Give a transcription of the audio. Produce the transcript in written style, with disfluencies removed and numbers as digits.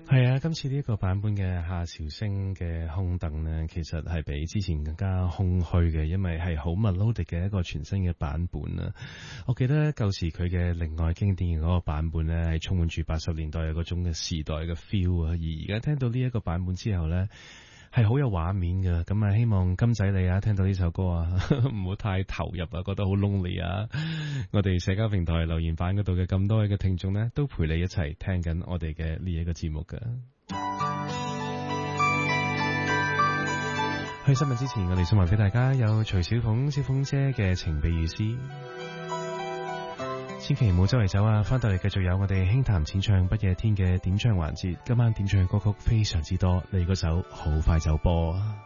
係啊，今次呢一個版本嘅夏韶聲嘅空凳呢，其實係比之前更加空虛嘅，因為係好 melodic 嘅一個全新嘅版本啦。我記得舊時佢嘅另外經典嘅嗰個版本呢，係充滿住80年代嘅嗰種嘅時代嘅 feel 啊，而而家聽到呢一個版本之後呢，係好有畫面嘅。咁啊，希望金仔你啊聽到呢首歌啊，唔好太投入啊，覺得好 lonely 啊。我哋社交平台留言板嗰度嘅咁多位嘅聽眾呢，都陪你一齊聽緊我哋嘅呢一個節目㗎。去新聞之前，我哋送埋俾大家有徐小鳳小鳳姐嘅情比如詩。千祈唔好周圍走啊！翻到嚟繼續有我哋輕談淺唱不夜天嘅點唱環節。今晚點唱嘅歌曲非常之多，你嗰首好快就播啊！